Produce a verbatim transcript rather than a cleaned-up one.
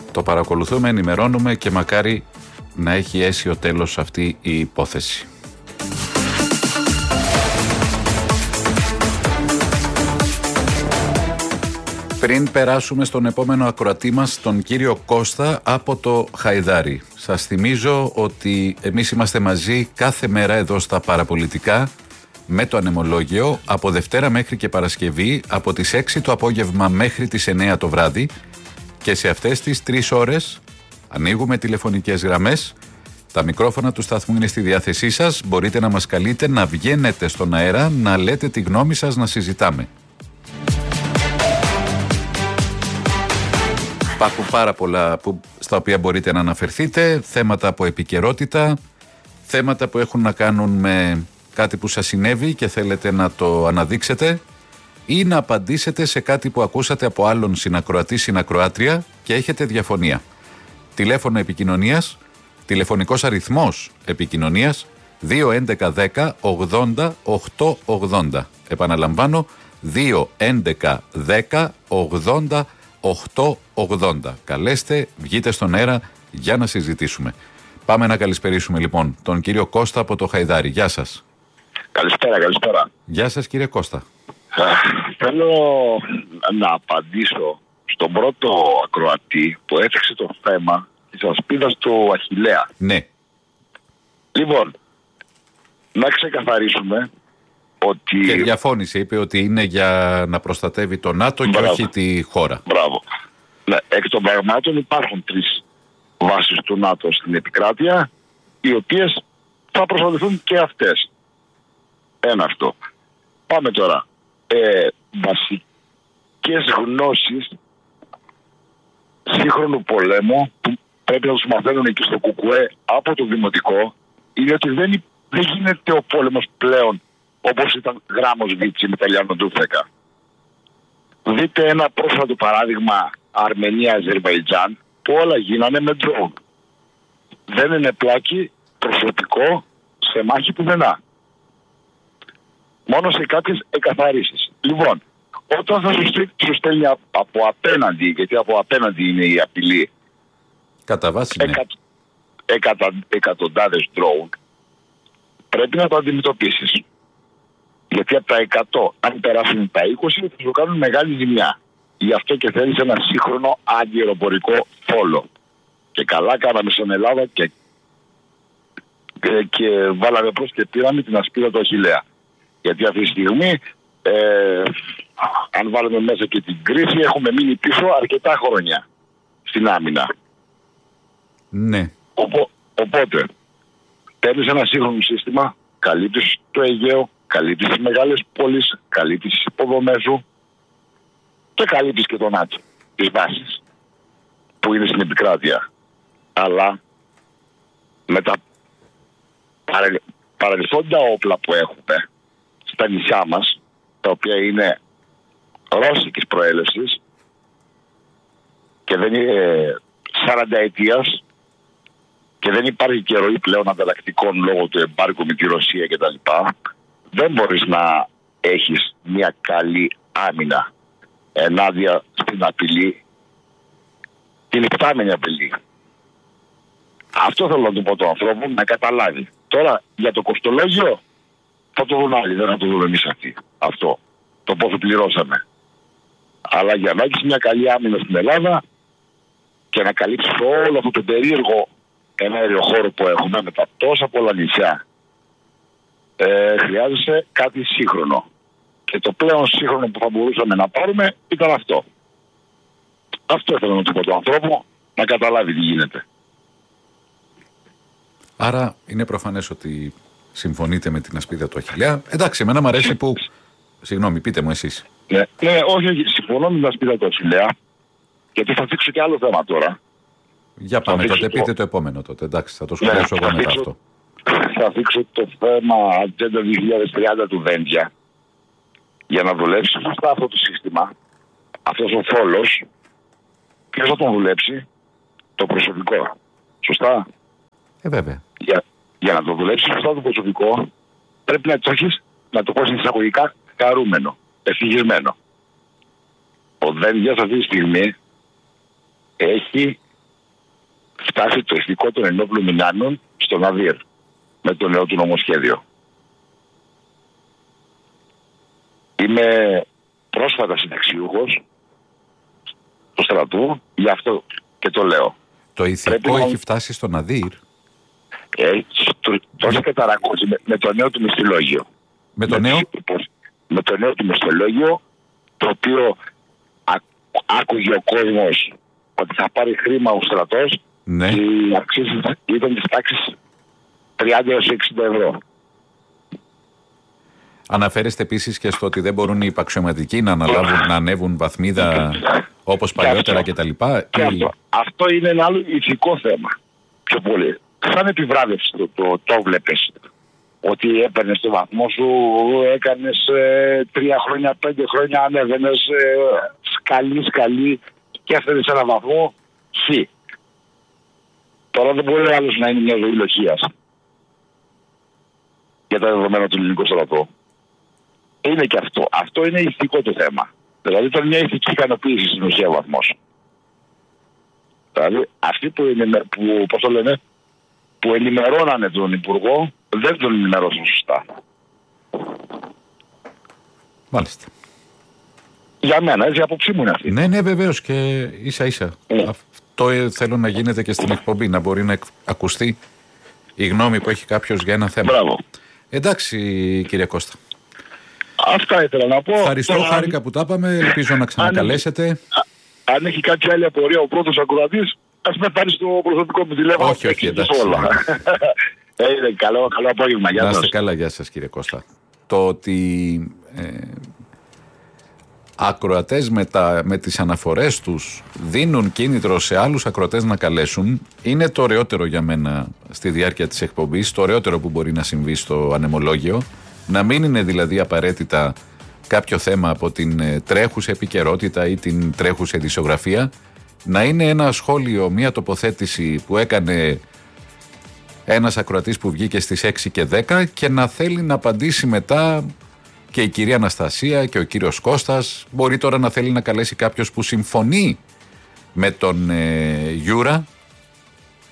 Το παρακολουθούμε, ενημερώνουμε και μακάρι να έχει αίσιο τέλος αυτή η υπόθεση. Πριν περάσουμε στον επόμενο ακροατή μας, τον κύριο Κώστα από το Χαϊδάρι. Σας θυμίζω ότι εμείς είμαστε μαζί κάθε μέρα εδώ στα Παραπολιτικά με το ανεμολόγιο από Δευτέρα μέχρι και Παρασκευή από τις έξι το απόγευμα μέχρι τις εννέα το βράδυ και σε αυτές τις τρεις ώρες ανοίγουμε τηλεφωνικές γραμμές. Τα μικρόφωνα του σταθμού είναι στη διάθεσή σας. Μπορείτε να μας καλείτε, να βγαίνετε στον αέρα, να λέτε τη γνώμη σας, να συζητάμε. Υπάρχουν πάρα πολλά που, στα οποία μπορείτε να αναφερθείτε, θέματα από επικαιρότητα, θέματα που έχουν να κάνουν με κάτι που σας συνέβη και θέλετε να το αναδείξετε ή να απαντήσετε σε κάτι που ακούσατε από άλλον συνακροατή, συνακροάτρια και έχετε διαφωνία. Τηλέφωνο επικοινωνίας, τηλεφωνικός αριθμός επικοινωνίας δύο έντεκα δέκα ογδόντα οκτακόσια ογδόντα. Επαναλαμβάνω, δύο έντεκα δέκα ογδόντα οκτακόσια ογδόντα. Καλέστε, βγείτε στον αέρα για να συζητήσουμε. Πάμε να καλησπερίσουμε λοιπόν τον κύριο Κώστα από το Χαϊδάρι. Γεια σας. Καλησπέρα, καλησπέρα. Γεια σας κύριε Κώστα. Θέλω να απαντήσω στον πρώτο ακροατή που έφτιαξε το θέμα της ασπίδας του Αχιλλέα. Ναι. Λοιπόν, να ξεκαθαρίσουμε ότι... Και διαφώνησε, είπε ότι είναι για να προστατεύει το ΝΑΤΟ. Μπράβο. Και όχι τη χώρα. Μπράβο. Ναι, εκ των πραγμάτων υπάρχουν τρεις βάσεις του ΝΑΤΟ στην επικράτεια, οι οποίες θα προστατευτούν και αυτές. Ένα αυτό. Πάμε τώρα. Ε, βασικές γνώσεις σύγχρονου πολέμου που πρέπει να τους μαθαίνουν εκεί στο ΚΚΕ από το δημοτικό είναι ότι δεν, δεν γίνεται ο πόλεμος πλέον όπως ήταν γράμμος Βίτσι με Ιταλιάνο Ντούφεκα. Δείτε ένα πρόσφατο παράδειγμα Αρμενία-Αζερβαϊτζάν που όλα γίνανε με ντρόουν. Δεν είναι πλάκι προσωπικό σε μάχη πουθενά. Μόνο σε κάποιες εκαθαρίσεις. Λοιπόν, όταν θα σου στέλνει από απέναντι, γιατί από απέναντι είναι η απειλή, κατά βάση, ναι. εκα, εκατα, εκατοντάδες drone, πρέπει να το αντιμετωπίσεις. Γιατί από τα εκατό, αν περάσουν τα είκοσι, θα σου κάνουν μεγάλη ζημιά. Γι' αυτό και θέλεις ένα σύγχρονο αντιεροπορικό φόλο. Και καλά κάναμε στην Ελλάδα και, και, και βάλαμε προς και πήραμε την ασπίδα του Αχιλλέα. Γιατί αυτή τη στιγμή, ε, αν βάλουμε μέσα και την κρίση, έχουμε μείνει πίσω αρκετά χρόνια στην άμυνα. Ναι. Οπό, οπότε, παίρνεις ένα σύγχρονο σύστημα, καλύπτεις το Αιγαίο, καλύπτεις τις μεγάλες πόλεις, καλύπτεις τις υποδομές σου και καλύπτεις και τον ΝΑΤΟ, τις βάσεις που είναι στην επικράτεια. Αλλά με τα παρε, παρελθόντα όπλα που έχουμε στα νησιά μας, τα οποία είναι ρώσικης προέλευσης και δεν είναι σαράντα ετίας και δεν υπάρχει και ροή πλέον ανταλλακτικών λόγω του εμπάρκου με τη Ρωσία κτλ. Δεν μπορείς να έχεις μια καλή άμυνα ενάντια στην απειλή, την υπτάμενη απειλή. Αυτό θέλω να του πω τον ανθρώπο να καταλάβει. Τώρα για το κοστολόγιο θα το δουν άλλοι, δεν θα το δούμε εμείς αυτοί. Αυτό. Το πόσο πληρώσαμε. Αλλά για να έχεις μια καλή άμυνα στην Ελλάδα και να καλύψεις όλο αυτό το περίεργο εναέριο χώρο που έχουμε με τα τόσα πολλά νησιά, ε, χρειάζεσαι κάτι σύγχρονο. Και το πλέον σύγχρονο που θα μπορούσαμε να πάρουμε ήταν αυτό. Αυτό ήθελα να του πω τον ανθρώπο να καταλάβει τι γίνεται. Άρα είναι προφανές ότι συμφωνείτε με την ασπίδα του Αχιλλέα. Εντάξει, εμένα μου αρέσει που... Συγγνώμη, πείτε μου εσείς. Ναι, ναι, όχι, όχι, συμφωνώ με την ασπίδα του Αχιλλέα, γιατί θα δείξω και άλλο θέμα τώρα. Για πάμε τότε, το... πείτε το επόμενο τότε. Εντάξει, θα το σχολιάσω ναι, εγώ μετά αυτό. Θα δείξω το θέμα Ατζέντα δύο χιλιάδες τριάντα του Δέντια. Για να δουλέψει σωστά αυτό το σύστημα, αυτός ο φόλος, ποιος θα τον δουλέψει? Το προσωπικό. Σωστά. Ε, βέβαια. Για, για να το δουλέψει σωστά το προσωπικό, πρέπει να το έχεις, να το πω εισαγωγικά, χαρούμενο, ευτυχισμένο. Ο Δέντιας αυτή τη στιγμή έχει φτάσει το ηθικό των ενόπλων δυνάμεων στον ΑΔΙΡ με το νέο του νομοσχέδιο. Είμαι πρόσφατα συνταξιούχος του στρατού, γι' αυτό και το λέω. Το ηθικό Πρέπει έχει να... φτάσει στον ΑΔΙΡ. Ε, το, το έχει καταρακώσει με, με το νέο του μισθολόγιο. Με το νέο? Με το νέο του μισθολόγιο, το οποίο α, άκουγε ο κόσμος ότι θα πάρει χρήμα ο στρατός, ναι. Και οι αυξήσεις ήταν της τάξης τριάντα έως εξήντα ευρώ. Αναφέρεστε επίσης και στο ότι δεν μπορούν οι υπαξιωματικοί να αναλάβουν, να ανέβουν βαθμίδα όπως παλιότερα κτλ. Και αυτό. αυτό είναι ένα άλλο ηθικό θέμα. Πιο πολύ. Σαν επιβράβευση το, το, το βλέπεις. Ότι έπαιρνες το βαθμό σου, έκανες ε, τρία χρόνια, πέντε χρόνια, ανέβαινες ε, σκαλί, σκαλί και έφερες ένα βαθμό χ. Τώρα δεν μπορεί άλλος να είναι μια ζωή λοχείας για τα δεδομένα του ελληνικού στρατού. Είναι και αυτό. Αυτό είναι ηθικό το θέμα. Δηλαδή ήταν μια ηθική ικανοποίηση στην ουσία ο βαθμός. Δηλαδή αυτοί που, είναι, που, πώς το λένε, που ενημερώνανε τον Υπουργό δεν τον ενημερώσαν σωστά. Μάλιστα. Για μένα, έτσι, η άποψή μου είναι αυτή. Ναι, ναι, βεβαίως και ίσα ίσα. Mm. Αυτό θέλω να γίνεται και στην εκπομπή, να μπορεί να ακουστεί η γνώμη που έχει κάποιος για ένα θέμα. Μπράβο. Εντάξει, κύριε Κώστα. Αυτά ήθελα να πω. Ευχαριστώ, Τώρα, χάρηκα αν... που τα είπαμε. Ελπίζω να ξανακαλέσετε. Αν, αν έχει κάποια άλλη απορία ο πρώτος ακροατής, ας με πάρει στο προσωπικό μου τηλέφωνο. Όχι, όχι, εντάξει. Ε, καλό, καλό απόγευμα. Γεια σας. Να είστε καλά, γεια σας κύριε Κώστα. Το ότι ε, ακροατές με, τα, με τις αναφορές τους δίνουν κίνητρο σε άλλους ακροατές να καλέσουν είναι το ωραιότερο για μένα στη διάρκεια της εκπομπής, το ωραιότερο που μπορεί να συμβεί στο ανεμολόγιο. Να μην είναι δηλαδή απαραίτητα κάποιο θέμα από την τρέχουσα επικαιρότητα ή την τρέχουσα ειδησιογραφία, να είναι ένα σχόλιο, μια τοποθέτηση που έκανε ένας ακροατής που βγήκε στις έξι και δέκα και να θέλει να απαντήσει μετά και η κυρία Αναστασία και ο κύριος Κώστας. Μπορεί τώρα να θέλει να καλέσει κάποιος που συμφωνεί με τον ε, Γιούρα